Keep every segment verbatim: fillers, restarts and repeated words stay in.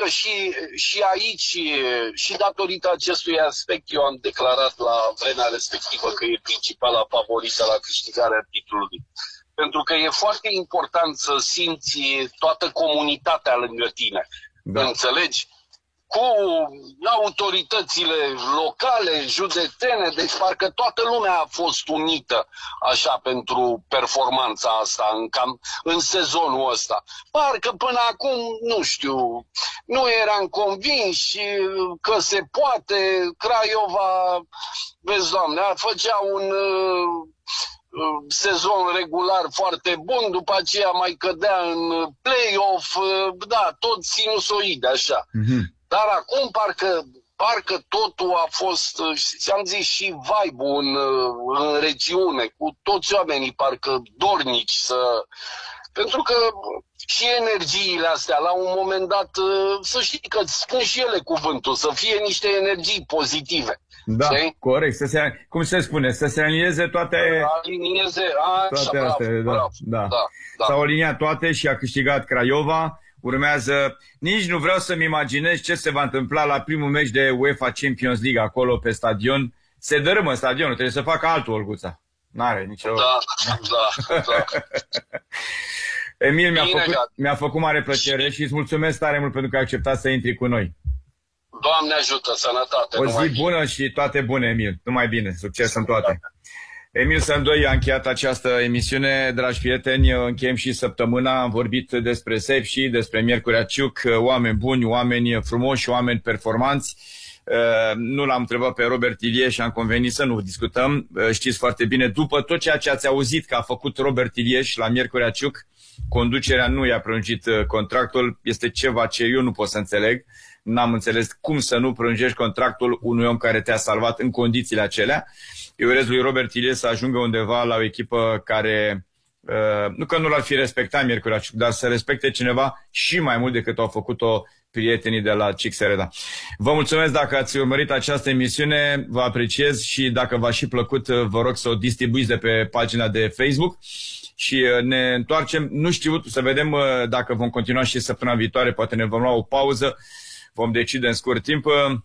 și, și aici, și datorită acestui aspect, eu am declarat la vremea respectivă că e principala favorită la câștigarea titlului. Pentru că e foarte important să simți toată comunitatea lângă tine. Da. Înțelegi? Cu autoritățile locale, județene, deci parcă toată lumea a fost unită așa pentru performanța asta în, cam, în sezonul ăsta. Parcă până acum, nu știu, nu eram convinși că se poate. Craiova, vezi, Doamne, făcea un uh, sezon regular foarte bun, după aceea mai cădea în play-off, uh, da, tot sinusoide așa. Mm-hmm. Dar acum parcă, parcă totul a fost, ți-am zis, și vibe-ul în, în regiune, cu toți oamenii parcă dornici să... Pentru că și energiile astea, la un moment dat, să știi că spun și ele cuvântul, să fie niște energii pozitive. Da, știi? Corect. Să se, cum se spune? Să se alinieze toate... Alinieze, a, toate așa, astea, bravo, da, bravo, da. da, da. S-au aliniat toate și a câștigat Craiova. Urmează, nici nu vreau să-mi imaginez ce se va întâmpla la primul meci de UEFA Champions League acolo pe stadion. Se dărâmă stadionul, trebuie să facă altul, Olguța. N-are nicio... Da, da, da. Emil, mi-a făcut, mi-a făcut mare plăcere și îți mulțumesc tare mult pentru că ai acceptat să intri cu noi. Doamne ajută, sănătate. O zi bună și toate bune, Emil. Numai bine, succes în toate. Emil Sândoi a încheiat această emisiune, dragi prieteni, încheiem și săptămâna, am vorbit despre Sepsi, despre Miercurea Ciuc, oameni buni, oameni frumoși, oameni performanți. Nu l-am întrebat pe Robert Ilie și am convenit să nu discutăm. Știți foarte bine, după tot ceea ce ați auzit că a făcut Robert Ilieș la Miercurea Ciuc, conducerea nu i-a prelungit contractul, este ceva ce eu nu pot să înțeleg. N-am înțeles cum să nu prelungești contractul unui om care te-a salvat în condițiile acelea. Eu urez lui Robert Ilie să ajungă undeva la o echipă care, uh, nu că nu l-ar fi respectat Miercurea Ciuc, dar să respecte cineva și mai mult decât au făcut-o prietenii de la Cic Sereda. Vă mulțumesc dacă ați urmărit această emisiune, vă apreciez și dacă v-a și plăcut, vă rog să o distribuiți de pe pagina de Facebook și ne întoarcem. Nu știu, să vedem dacă vom continua și săptămâna viitoare, poate ne vom lua o pauză, vom decide în scurt timp.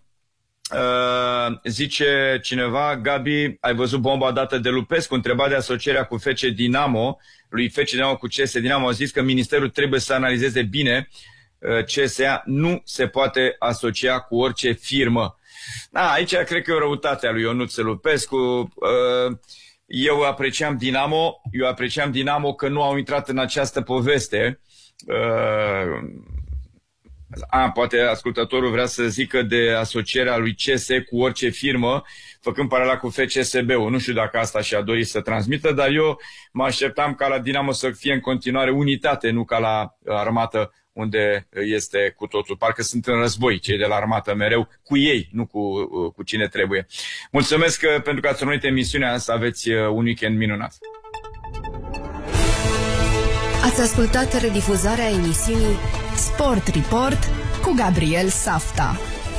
Uh, zice cineva, Gabi, ai văzut bomba dată de Lupescu? Întrebat de asocierea cu F C Dinamo, lui F C Dinamo cu C S Dinamo, a zis că ministerul trebuie să analizeze bine. uh, C S A nu se poate asocia cu orice firmă. Da, aici cred că e o răutate a lui Ionuț Lupescu. uh, Eu apreciam Dinamo, eu apreciam Dinamo că nu au intrat în această poveste. uh, A, poate ascultătorul vrea să zică de asocierea lui C S cu orice firmă, făcând paralela cu F C S B-ul. Nu știu dacă asta și-a dorit să transmită, dar eu mă așteptam ca la Dinamo să fie în continuare unitate, nu ca la armată, unde este cu totul. Parcă sunt în război cei de la armată mereu, cu ei, nu cu, cu cine trebuie. Mulțumesc pentru că ați urmărit emisiunea, să aveți un weekend minunat. Ați ascultat redifuzarea emisiunii Sport Report cu Gabriel Safta.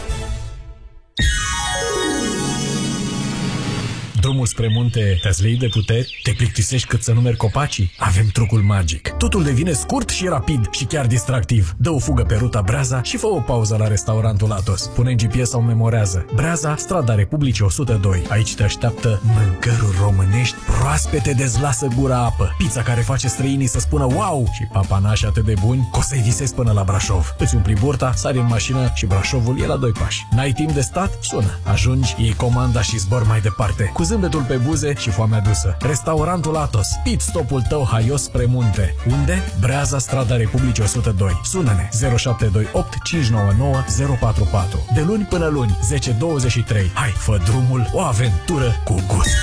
Drumul spre munte te-ați leit de puteri? Te plictisești cât să numeri copacii? Avem trucul magic. Totul devine scurt și rapid și chiar distractiv. Dă o fugă pe ruta Breaza și fă o pauză la restaurantul Atos. Pune în G P S sau memorează. Breaza, strada Republicii o sută doi. Aici te așteaptă mâncăruri românești proaspete, dezlasă gura apă. Pizza care face străinii să spună wow și papanași atât de buni că o să-i visezi până la Brașov. Îți umpli burta, sari în mașină și Brașovul e la doi pași. N-ai timp de stat? Sună. Ajungi, iei comanda și zbor mai departe. Cu zâmbetul pe buze și foamea dusă. Restaurantul Atos. Pit stopul tău haios spre munte. Unde? Breaza, strada Republicii o sută doi. Sună-ne zero șapte doi opt cinci nouă nouă zero patru patru. De luni până luni, zece douăzeci și trei. Hai, fă drumul, o aventură cu gust.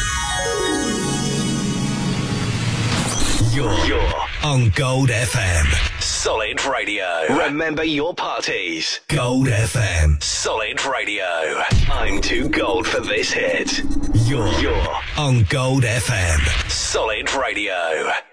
You're, you're on Gold F M. Solid Radio. Remember your parties. Gold F M. Solid Radio. I'm too gold for this hit. You're, you're on Gold F M. Solid Radio.